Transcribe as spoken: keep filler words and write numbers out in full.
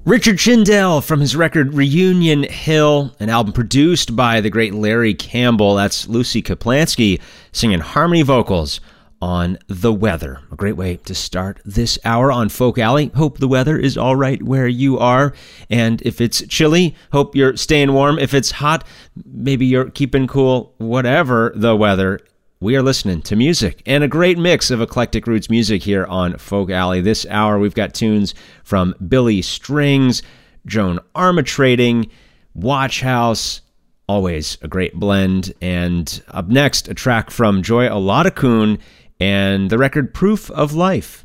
Richard Shindell from his record Reunion Hill, an album produced by the great Larry Campbell. That's Lucy Kaplansky singing harmony vocals on The Weather. A great way to start this hour on Folk Alley. Hope the weather is all right where you are. And if it's chilly, hope you're staying warm. If it's hot, maybe you're keeping cool. Whatever the weather, we are listening to music and a great mix of eclectic roots music here on Folk Alley. This hour, we've got tunes from Billy Strings, Joan Armatrading, Watch House, always a great blend. And up next, a track from Joy Oladokun and the record Proof of Life.